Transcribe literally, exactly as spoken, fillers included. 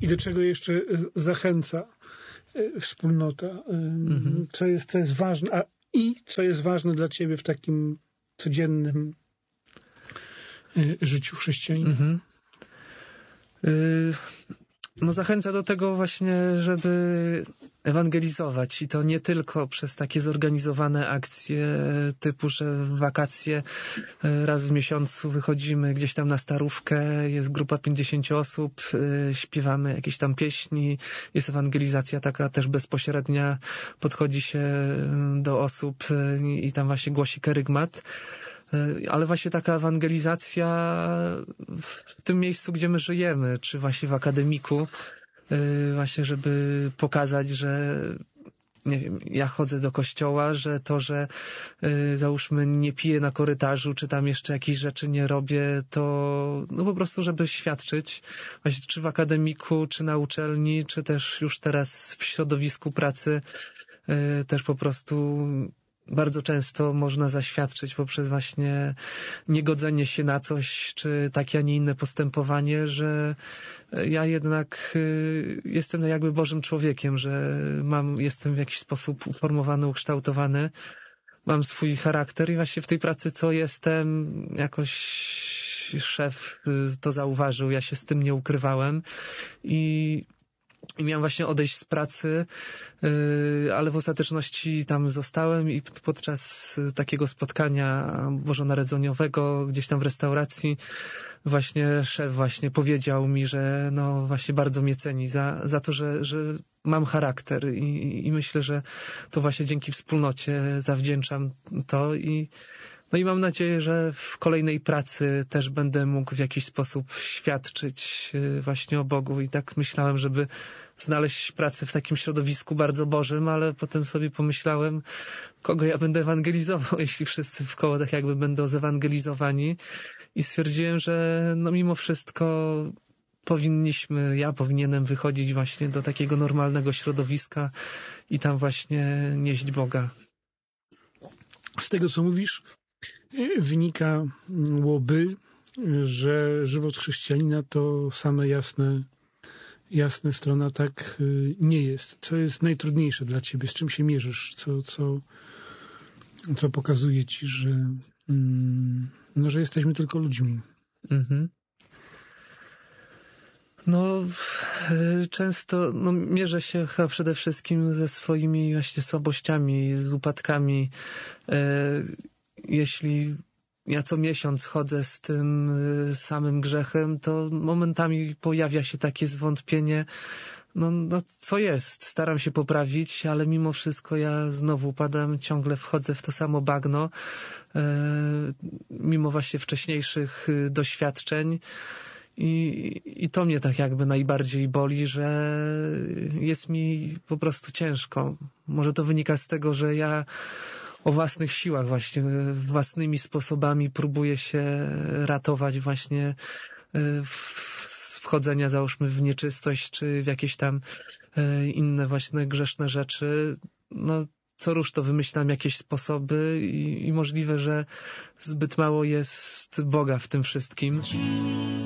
I do czego jeszcze zachęca wspólnota? Mhm. Co jest, co jest ważne, a i co jest ważne dla ciebie w takim codziennym życiu chrześcijanina? Mhm. Y No zachęca do tego właśnie, żeby ewangelizować i to nie tylko przez takie zorganizowane akcje typu, że w wakacje raz w miesiącu wychodzimy gdzieś tam na Starówkę, jest grupa pięćdziesięciu osób, śpiewamy jakieś tam pieśni, jest ewangelizacja taka też bezpośrednia, podchodzi się do osób i tam właśnie głosi kerygmat. Ale właśnie taka ewangelizacja w tym miejscu, gdzie my żyjemy, czy właśnie w akademiku, właśnie żeby pokazać, że nie wiem, ja chodzę do kościoła, że to, że załóżmy nie piję na korytarzu, czy tam jeszcze jakichś rzeczy nie robię, to no po prostu, żeby świadczyć właśnie czy w akademiku, czy na uczelni, czy też już teraz w środowisku pracy też po prostu bardzo często można zaświadczyć poprzez właśnie niegodzenie się na coś, czy takie, a nie inne postępowanie, że ja jednak jestem jakby Bożym człowiekiem, że mam, jestem w jakiś sposób uformowany, ukształtowany, mam swój charakter i właśnie w tej pracy, co jestem, jakoś szef to zauważył, ja się z tym nie ukrywałem i I miałem właśnie odejść z pracy, ale w ostateczności tam zostałem i podczas takiego spotkania bożonarodzeniowego gdzieś tam w restauracji właśnie szef właśnie powiedział mi, że no właśnie bardzo mnie ceni za, za to, że, że mam charakter i, i myślę, że to właśnie dzięki wspólnocie zawdzięczam to i no i mam nadzieję, że w kolejnej pracy też będę mógł w jakiś sposób świadczyć właśnie o Bogu. I tak myślałem, żeby znaleźć pracę w takim środowisku bardzo Bożym, ale potem sobie pomyślałem, kogo ja będę ewangelizował, jeśli wszyscy wkoło tak jakby będą zewangelizowani. I stwierdziłem, że no mimo wszystko powinniśmy, ja powinienem wychodzić właśnie do takiego normalnego środowiska i tam właśnie nieść Boga. Z tego, co mówisz, wynikałoby, że żywot chrześcijanina to same jasne, jasne strona, tak nie jest. Co jest najtrudniejsze dla ciebie? Z czym się mierzysz? Co, co, co pokazuje ci, że, no, że jesteśmy tylko ludźmi? Mhm. No, często no, mierzę się chyba przede wszystkim ze swoimi właśnie słabościami, z upadkami. Jeśli ja co miesiąc chodzę z tym samym grzechem, to momentami pojawia się takie zwątpienie, no, no co jest? Staram się poprawić, ale mimo wszystko ja znowu upadam, ciągle wchodzę w to samo bagno, mimo właśnie wcześniejszych doświadczeń. I, I to mnie tak jakby najbardziej boli, że jest mi po prostu ciężko. Może to wynika z tego, że ja o własnych siłach właśnie, własnymi sposobami próbuję się ratować właśnie z wchodzenia załóżmy w nieczystość, czy w jakieś tam inne właśnie grzeszne rzeczy. No, co rusz to wymyślam jakieś sposoby i, i możliwe, że zbyt mało jest Boga w tym wszystkim.